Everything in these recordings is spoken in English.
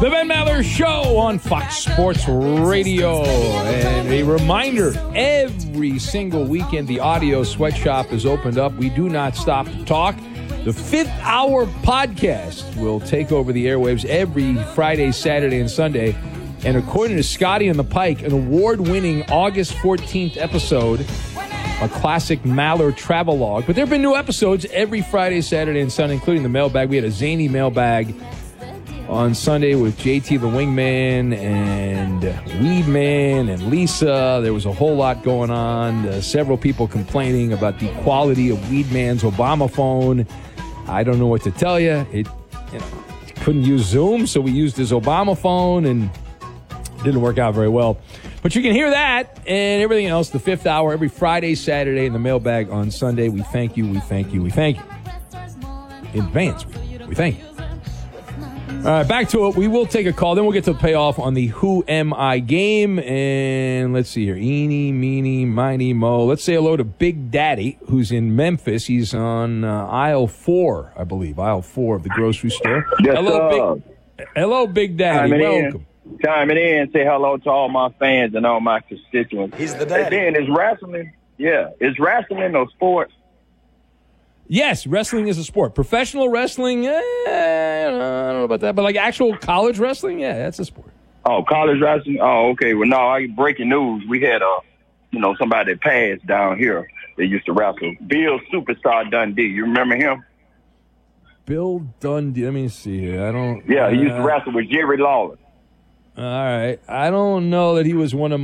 The Ben Maller Show on Fox Sports Radio. And a reminder, every single weekend, the audio sweatshop is opened up. We do not stop to talk. The Fifth Hour podcast will take over the airwaves every Friday, Saturday, and Sunday. And according to Scotty and the Pike, an award-winning August 14th episode, a classic Maller travelogue. But there have been new episodes every Friday, Saturday, and Sunday, including the mailbag. We had a zany mailbag on Sunday with JT the Wingman and Weedman and Lisa. There was a whole lot going on. Several people complaining about the quality of Weedman's Obama phone. I don't know what to tell you. It couldn't use Zoom, so we used his Obama phone, and it didn't work out very well. But you can hear that and everything else, the Fifth Hour, every Friday, Saturday, and the mailbag on Sunday. We thank you, we thank you, we thank you. In advance, we thank you. All right, back to it. We will take a call. Then we'll get to the payoff on the Who Am I game. And let's see here. Eeny, meeny, miny, mo. Let's say hello to Big Daddy, who's in Memphis. He's on aisle 4, I believe. Aisle 4 of the grocery store. Yes, hello, Big Daddy. Welcome. Chiming in, say hello to all my fans and all my constituents. He's the daddy. And then is wrestling, is wrestling or sports? Yes, wrestling is a sport. Professional wrestling, I don't know about that. But like actual college wrestling, yeah, that's a sport. Oh, college wrestling? Oh, okay. Well, no, breaking news. We had, somebody that passed down here that used to wrestle. Bill Superstar Dundee. You remember him? Bill Dundee. Let me see here. I don't. Yeah, he used to wrestle with Jerry Lawler. All right. I don't know that he was one of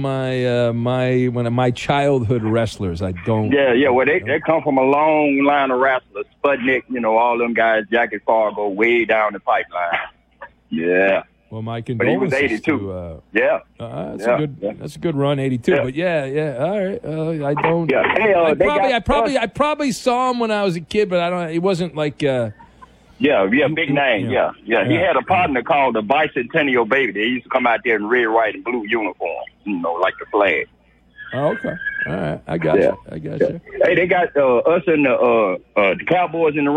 my childhood wrestlers. I don't. Yeah. Well, they come from a long line of wrestlers. Sputnik, all them guys, Jackie Fargo, way down the pipeline. Yeah. Well, my condolences. But he was 82. That's a good run, 82. Yeah. But yeah. All right. I don't. Yeah. Hey, I probably saw him when I was a kid, but I don't. It wasn't like. Big name. Yeah. He had a partner called the Bicentennial Baby. They used to come out there in red, white, and blue uniform, like the flag. Oh, okay. All right. I got you. Hey, they got us and the Cowboys in the